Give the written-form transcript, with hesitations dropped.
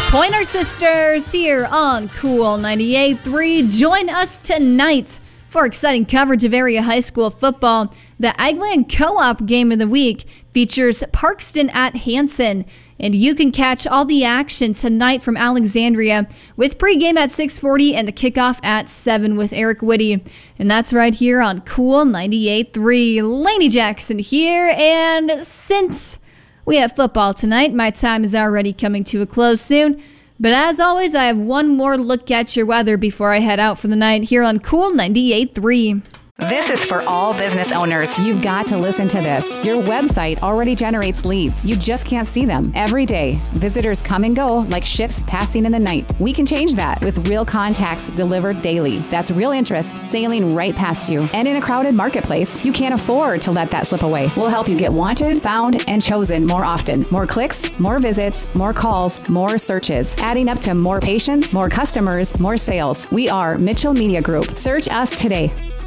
Pointer Sisters here on Cool 98.3. Join us tonight for exciting coverage of area high school football. The Eggland Co-op Game of the Week features Parkston at Hanson. And you can catch all the action tonight from Alexandria with pregame at 6:40 and the kickoff at 7 with Eric Whitty. And that's right here on Cool 98.3. Lainey Jackson here. And since we have football tonight, my time is already coming to a close soon. But as always, I have one more look at your weather before I head out for the night here on Cool 98.3. This is for all business owners. You've got to listen to this. Your website already generates leads. You just can't see them. Every day, visitors come and go like ships passing in the night. We can change that with real contacts delivered daily. That's real interest sailing right past you. And in a crowded marketplace, you can't afford to let that slip away. We'll help you get wanted, found, and chosen more often. More clicks, more visits, more calls, more searches, adding up to more patients, more customers, more sales. We are Mitchell Media Group. Search us today.